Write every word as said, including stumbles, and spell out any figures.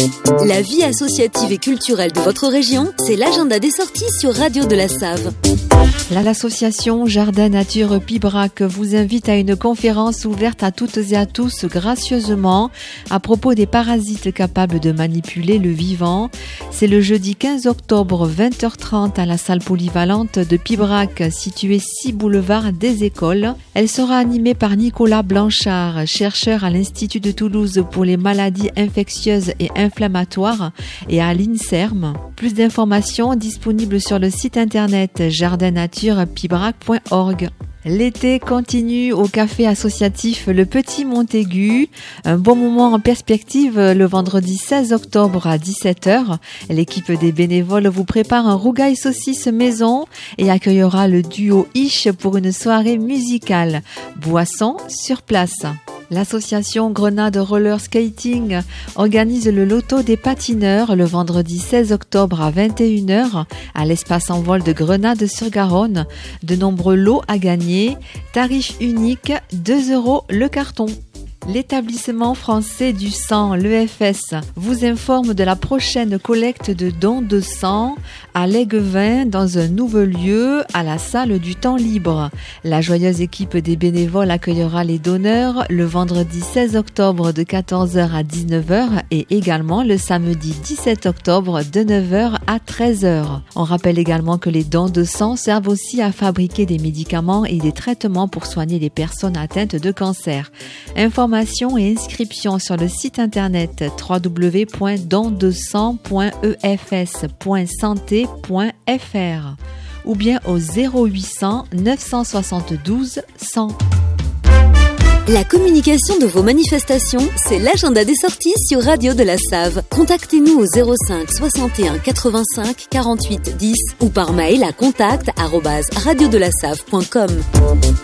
La vie associative et culturelle de votre région, c'est l'agenda des sorties sur Radio de la Save. L'association Jardin Nature Pibrac vous invite à une conférence ouverte à toutes et à tous gracieusement à propos des parasites capables de manipuler le vivant. C'est le jeudi quinze octobre, vingt heures trente à la salle polyvalente de Pibrac, située six boulevard des Écoles. Elle sera animée par Nicolas Blanchard, chercheur à l'Institut de Toulouse pour les maladies infectieuses et inflammatoires et à l'INSERM. Plus d'informations disponibles sur le site internet jardin nature pibrac point org. L'été continue au café associatif Le Petit Montaigu. Un bon moment en perspective le vendredi seize octobre à dix-sept heures. L'équipe des bénévoles vous prépare un rougail saucisse maison et accueillera le duo Ish pour une soirée musicale. Boisson sur place. L'association Grenade Roller Skating organise le loto des patineurs le vendredi seize octobre à vingt et une heures à l'espace en vol de Grenade-sur-Garonne. De nombreux lots à gagner. Tarif unique, deux euros le carton. L'établissement français du sang, l'E F S, vous informe de la prochaine collecte de dons de sang à l'Aiguevin dans un nouveau lieu à la salle du temps libre. La joyeuse équipe des bénévoles accueillera les donneurs le vendredi seize octobre de quatorze heures à dix-neuf heures et également le samedi dix-sept octobre de neuf heures à treize heures. On rappelle également que les dons de sang servent aussi à fabriquer des médicaments et des traitements pour soigner les personnes atteintes de cancer. Information et inscription sur le site internet w w w point don de sang point e f s point santé point f r ou bien au zéro huit cents neuf cent soixante-douze cent. La communication de vos manifestations, c'est l'agenda des sorties sur Radio de la Save. Contactez-nous au zéro cinq soixante et un quatre-vingt-cinq quarante-huit dix ou par mail à contact arobase radio de la save point com.